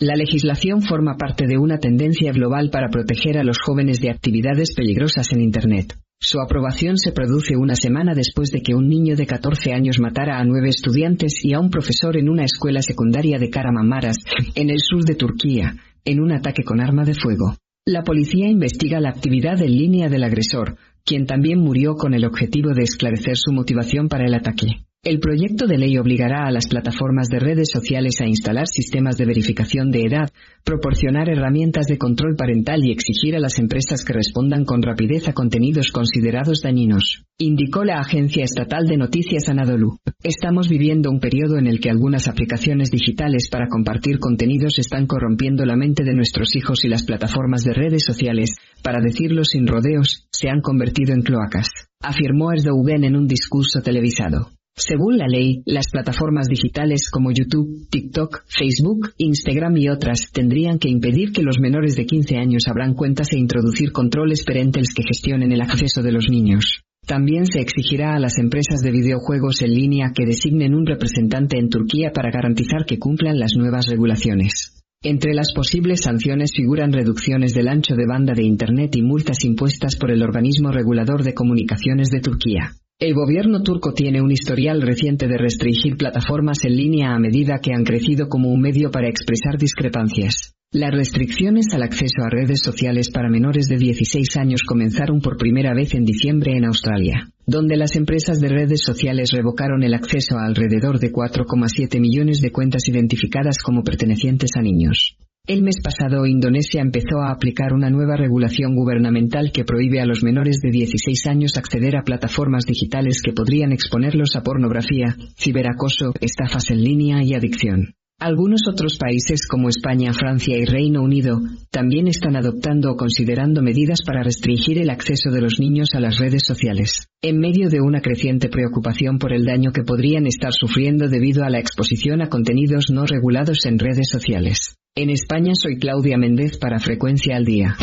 La legislación forma parte de una tendencia global para proteger a los jóvenes de actividades peligrosas en Internet. Su aprobación se produce una semana después de que un niño de 14 años matara a 9 estudiantes y a un profesor en una escuela secundaria de Kahramanmaraş, en el sur de Turquía, en un ataque con arma de fuego. La policía investiga la actividad en línea del agresor, quien también murió con el objetivo de esclarecer su motivación para el ataque. El proyecto de ley obligará a las plataformas de redes sociales a instalar sistemas de verificación de edad, proporcionar herramientas de control parental y exigir a las empresas que respondan con rapidez a contenidos considerados dañinos, indicó la agencia estatal de noticias Anadolu. Estamos viviendo un periodo en el que algunas aplicaciones digitales para compartir contenidos están corrompiendo la mente de nuestros hijos y las plataformas de redes sociales, para decirlo sin rodeos, se han convertido en cloacas, afirmó Erdoğan en un discurso televisado. Según la ley, las plataformas digitales como YouTube, TikTok, Facebook, Instagram y otras tendrían que impedir que los menores de 15 años abran cuentas e introducir controles parentales que gestionen el acceso de los niños. También se exigirá a las empresas de videojuegos en línea que designen un representante en Turquía para garantizar que cumplan las nuevas regulaciones. Entre las posibles sanciones figuran reducciones del ancho de banda de Internet y multas impuestas por el organismo regulador de comunicaciones de Turquía. El gobierno turco tiene un historial reciente de restringir plataformas en línea a medida que han crecido como un medio para expresar discrepancias. Las restricciones al acceso a redes sociales para menores de 16 años comenzaron por primera vez en diciembre en Australia, donde las empresas de redes sociales revocaron el acceso a alrededor de 4,7 millones de cuentas identificadas como pertenecientes a niños. El mes pasado, Indonesia empezó a aplicar una nueva regulación gubernamental que prohíbe a los menores de 16 años acceder a plataformas digitales que podrían exponerlos a pornografía, ciberacoso, estafas en línea y adicción. Algunos otros países como España, Francia y Reino Unido también están adoptando o considerando medidas para restringir el acceso de los niños a las redes sociales, en medio de una creciente preocupación por el daño que podrían estar sufriendo debido a la exposición a contenidos no regulados en redes sociales. En España soy Claudia Méndez para Frecuencia al Día.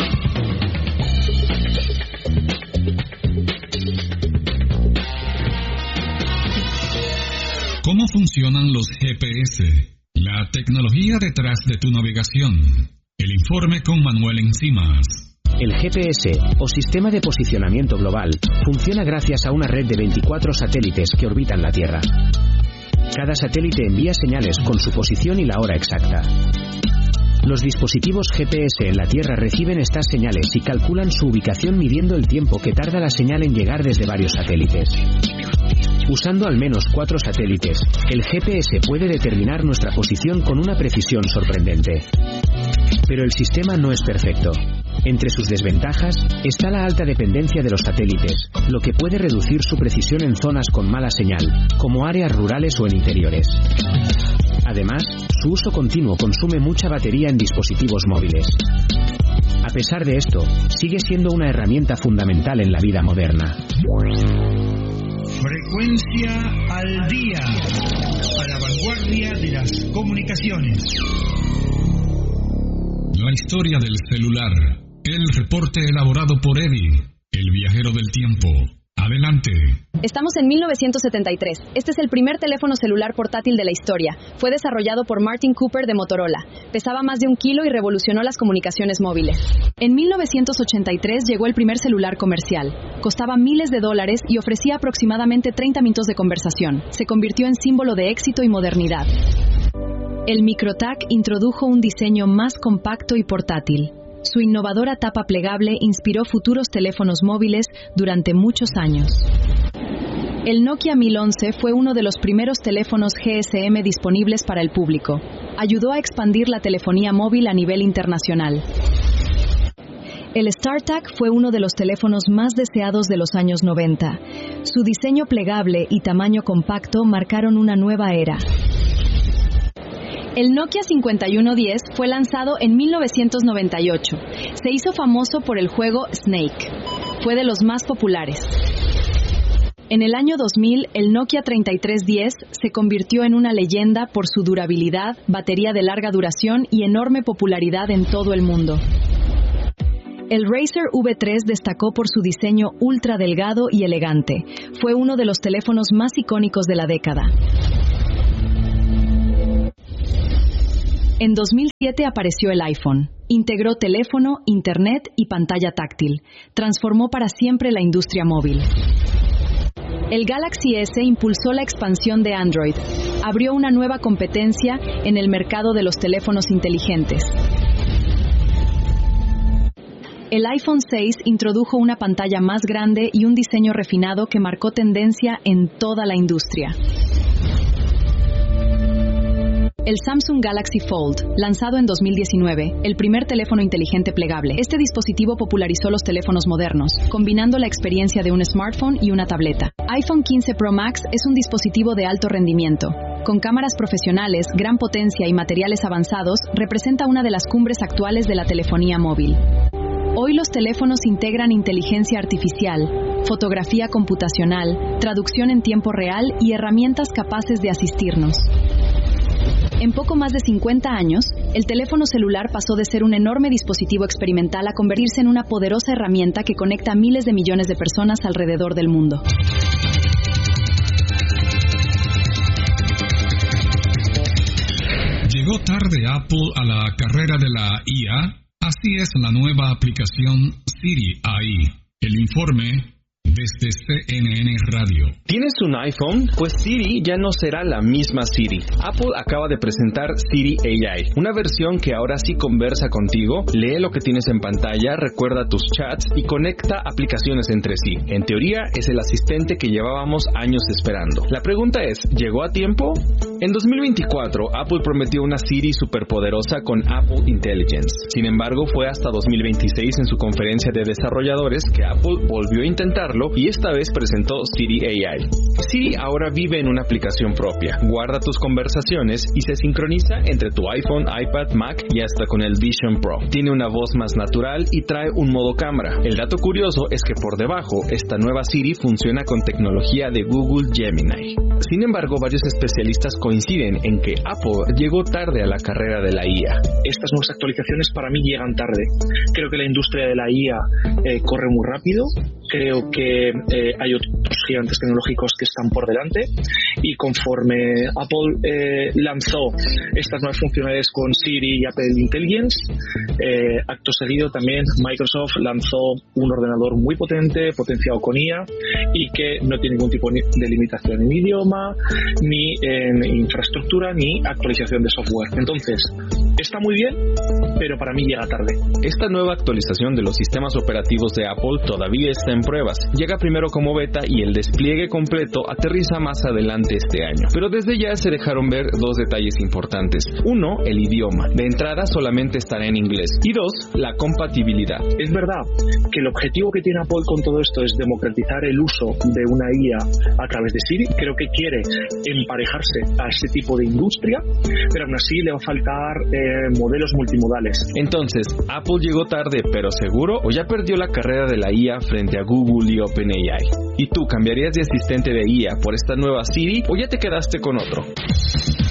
¿Cómo funcionan los GPS? La tecnología detrás de tu navegación. El informe con Manuel Encimas. El GPS, o Sistema de Posicionamiento Global, funciona gracias a una red de 24 satélites que orbitan la Tierra. Cada satélite envía señales con su posición y la hora exacta. Los dispositivos GPS en la Tierra reciben estas señales y calculan su ubicación midiendo el tiempo que tarda la señal en llegar desde varios satélites. Usando al menos 4 satélites, el GPS puede determinar nuestra posición con una precisión sorprendente. Pero el sistema no es perfecto. Entre sus desventajas está la alta dependencia de los satélites, lo que puede reducir su precisión en zonas con mala señal, como áreas rurales o en interiores. Además, su uso continuo consume mucha batería en dispositivos móviles. A pesar de esto, sigue siendo una herramienta fundamental en la vida moderna. Frecuencia al Día, a la vanguardia de las comunicaciones. La historia del celular. El reporte elaborado por Eddie, el viajero del tiempo. Adelante. Estamos en 1973. Este es el primer teléfono celular portátil de la historia. Fue desarrollado por Martin Cooper de Motorola. Pesaba más de 1 kilo y revolucionó las comunicaciones móviles. En 1983 llegó el primer celular comercial. Costaba miles de dólares y ofrecía aproximadamente 30 minutos de conversación. Se convirtió en símbolo de éxito y modernidad. El Microtac introdujo un diseño más compacto y portátil. Su innovadora tapa plegable inspiró futuros teléfonos móviles durante muchos años. El Nokia 1011 fue uno de los primeros teléfonos GSM disponibles para el público. Ayudó a expandir la telefonía móvil a nivel internacional. El StarTAC fue uno de los teléfonos más deseados de los años 90. Su diseño plegable y tamaño compacto marcaron una nueva era. El Nokia 5110 fue lanzado en 1998. Se hizo famoso por el juego Snake. Fue de los más populares. En el año 2000, el Nokia 3310 se convirtió en una leyenda por su durabilidad, batería de larga duración y enorme popularidad en todo el mundo. El Razer V3 destacó por su diseño ultra delgado y elegante. Fue uno de los teléfonos más icónicos de la década. En 2007 apareció el iPhone. Integró teléfono, internet y pantalla táctil. Transformó para siempre la industria móvil. El Galaxy S impulsó la expansión de Android. Abrió una nueva competencia en el mercado de los teléfonos inteligentes. El iPhone 6 introdujo una pantalla más grande y un diseño refinado que marcó tendencia en toda la industria. El Samsung Galaxy Fold, lanzado en 2019, el primer teléfono inteligente plegable. Este dispositivo popularizó los teléfonos modernos, combinando la experiencia de un smartphone y una tableta. iPhone 15 Pro Max es un dispositivo de alto rendimiento. Con cámaras profesionales, gran potencia y materiales avanzados, representa una de las cumbres actuales de la telefonía móvil. Hoy los teléfonos integran inteligencia artificial, fotografía computacional, traducción en tiempo real y herramientas capaces de asistirnos. En poco más de 50 años, el teléfono celular pasó de ser un enorme dispositivo experimental a convertirse en una poderosa herramienta que conecta a miles de millones de personas alrededor del mundo. Llegó tarde Apple a la carrera de la IA. Así es la nueva aplicación Siri AI. El informe desde CNN Radio. ¿Tienes un iPhone? Pues Siri ya no será la misma Siri. Apple acaba de presentar Siri AI, una versión que ahora sí conversa contigo, lee lo que tienes en pantalla, recuerda tus chats y conecta aplicaciones entre sí. En teoría es el asistente que llevábamos años esperando. La pregunta es, ¿llegó a tiempo? En 2024, Apple prometió una Siri superpoderosa con Apple Intelligence. Sin embargo, fue hasta 2026 en su conferencia de desarrolladores que Apple volvió a intentarlo y esta vez presentó Siri AI. Siri ahora vive en una aplicación propia, guarda tus conversaciones y se sincroniza entre tu iPhone, iPad, Mac y hasta con el Vision Pro. Tiene una voz más natural y trae un modo cámara. El dato curioso es que por debajo, esta nueva Siri funciona con tecnología de Google Gemini. Sin embargo, varios especialistas coinciden en que Apple llegó tarde a la carrera de la IA. Estas nuevas actualizaciones para mí llegan tarde. Creo que la industria de la IA corre muy rápido. Creo que hay otros gigantes tecnológicos que están por delante y conforme Apple lanzó estas nuevas funcionalidades con Siri y Apple Intelligence, acto seguido también Microsoft lanzó un ordenador muy potente, potenciado con IA y que no tiene ningún tipo de limitación en idioma, ni en infraestructura, ni actualización de software. Entonces, está muy bien, pero para mí llega tarde. Esta nueva actualización de los sistemas operativos de Apple todavía está en pruebas. Llega primero como beta y el despliegue completo aterriza más adelante este año. Pero desde ya se dejaron ver dos detalles importantes. Uno, el idioma. De entrada solamente estará en inglés. Y dos, la compatibilidad. Es verdad que el objetivo que tiene Apple con todo esto es democratizar el uso de una IA a través de Siri. Creo que quiere emparejarse a ese tipo de industria, pero aún así le va a faltar modelos multimodales. Entonces, ¿Apple llegó tarde pero seguro o ya perdió la carrera de la IA frente a Google y OpenAI? ¿Y tú cambiarías de asistente de IA por esta nueva Siri o ya te quedaste con otro?